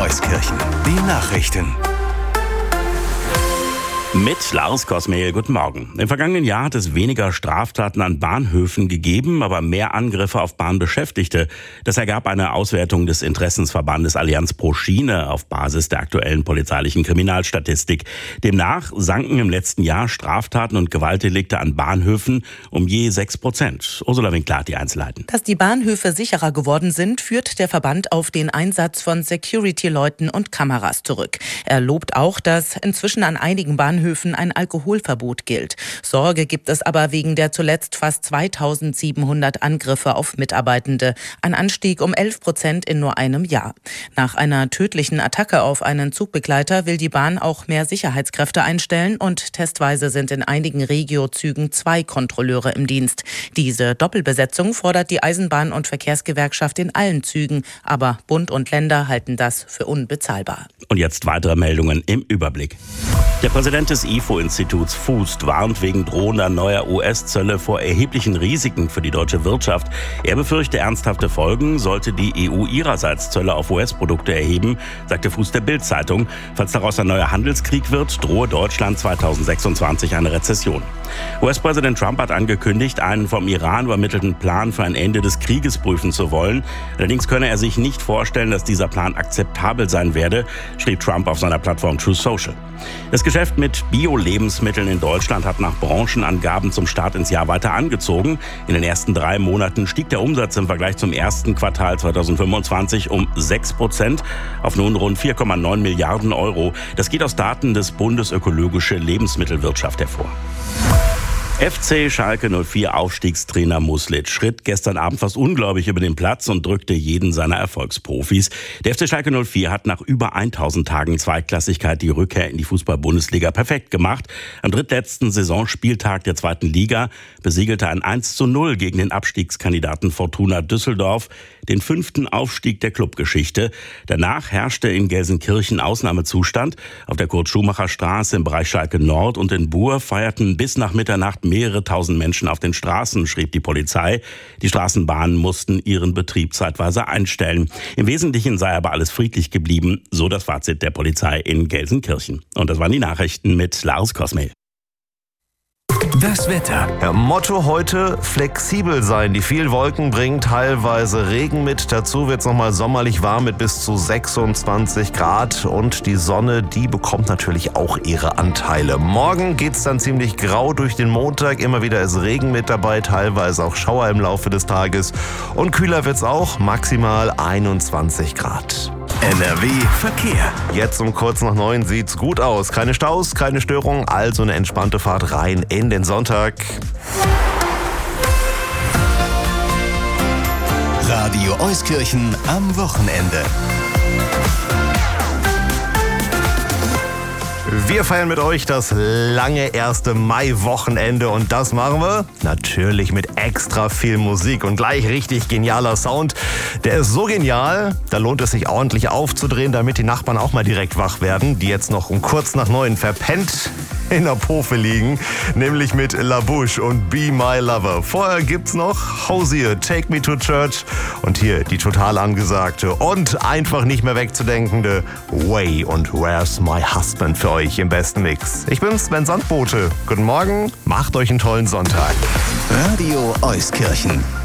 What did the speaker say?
Euskirchen. Die Nachrichten. Mit Lars Kosmehl, guten Morgen. Im vergangenen Jahr hat es weniger Straftaten an Bahnhöfen gegeben, aber mehr Angriffe auf Bahnbeschäftigte. Das ergab eine Auswertung des Interessensverbandes Allianz pro Schiene auf Basis der aktuellen polizeilichen Kriminalstatistik. Demnach sanken im letzten Jahr Straftaten und Gewaltdelikte an Bahnhöfen um je 6%. Ursula Winkler hat die Einzelheiten. Dass die Bahnhöfe sicherer geworden sind, führt der Verband auf den Einsatz von Security-Leuten und Kameras zurück. Er lobt auch, dass inzwischen an einigen Bahnhöfen ein Alkoholverbot gilt. Sorge gibt es aber wegen der zuletzt fast 2700 Angriffe auf Mitarbeitende. Ein Anstieg um 11% in nur einem Jahr. Nach einer tödlichen Attacke auf einen Zugbegleiter will die Bahn auch mehr Sicherheitskräfte einstellen und testweise sind in einigen Regio-Zügen 2 Kontrolleure im Dienst. Diese Doppelbesetzung fordert die Eisenbahn- und Verkehrsgewerkschaft in allen Zügen, aber Bund und Länder halten das für unbezahlbar. Und jetzt weitere Meldungen im Überblick. Der Präsident des IFO-Instituts Fußt warnt wegen drohender neuer US-Zölle vor erheblichen Risiken für die deutsche Wirtschaft. Er befürchte ernsthafte Folgen, sollte die EU ihrerseits Zölle auf US-Produkte erheben, sagte Fußt der Bild-Zeitung. Falls daraus ein neuer Handelskrieg wird, drohe Deutschland 2026 eine Rezession. US-Präsident Trump hat angekündigt, einen vom Iran übermittelten Plan für ein Ende des Krieges prüfen zu wollen. Allerdings könne er sich nicht vorstellen, dass dieser Plan akzeptabel sein werde, schrieb Trump auf seiner Plattform Truth Social. Das Geschäft mit Bio-Lebensmitteln in Deutschland hat nach Branchenangaben zum Start ins Jahr weiter angezogen. In den ersten 3 Monaten stieg der Umsatz im Vergleich zum ersten Quartal 2025 um 6% auf nun rund 4,9 Milliarden Euro. Das geht aus Daten des Bundes Ökologische Lebensmittelwirtschaft hervor. FC Schalke 04 Aufstiegstrainer Muslic schritt gestern Abend fast ungläubig über den Platz und drückte jeden seiner Erfolgsprofis. Der FC Schalke 04 hat nach über 1000 Tagen Zweitklassigkeit die Rückkehr in die Fußball-Bundesliga perfekt gemacht. Am drittletzten Saisonspieltag der 2. Liga besiegelte ein 1:0 gegen den Abstiegskandidaten Fortuna Düsseldorf den 5. Aufstieg der Clubgeschichte. Danach herrschte in Gelsenkirchen Ausnahmezustand. Auf der Kurt-Schumacher-Straße im Bereich Schalke Nord und in Buhr feierten bis nach Mitternacht mehrere tausend Menschen auf den Straßen, schrieb die Polizei. Die Straßenbahnen mussten ihren Betrieb zeitweise einstellen. Im Wesentlichen sei aber alles friedlich geblieben, so das Fazit der Polizei in Gelsenkirchen. Und das waren die Nachrichten mit Lars Kosmehl. Das Wetter. Ja, Motto heute: flexibel sein. Die vielen Wolken bringen teilweise Regen mit. Dazu wird es nochmal sommerlich warm mit bis zu 26 Grad. Und die Sonne, die bekommt natürlich auch ihre Anteile. Morgen geht es dann ziemlich grau durch den Montag. Immer wieder ist Regen mit dabei, teilweise auch Schauer im Laufe des Tages. Und kühler wird es auch, maximal 21 Grad. NRW Verkehr. Jetzt um kurz nach 9 sieht's gut aus. Keine Staus, keine Störungen, also eine entspannte Fahrt rein in den Sonntag. Radio Euskirchen am Wochenende. Wir feiern mit euch das lange 1. Mai-Wochenende und das machen wir natürlich mit extra viel Musik und gleich richtig genialer Sound. Der ist so genial, da lohnt es sich ordentlich aufzudrehen, damit die Nachbarn auch mal direkt wach werden, die jetzt noch um kurz nach 9 verpennt in der Pofe liegen, nämlich mit La Bouche und Be My Lover. Vorher gibt's noch Hosier, Take Me to Church und hier die total angesagte und einfach nicht mehr wegzudenkende Way und Where's My Husband für euch im besten Mix. Ich bin Sven Sandbote. Guten Morgen, macht euch einen tollen Sonntag. Radio Euskirchen.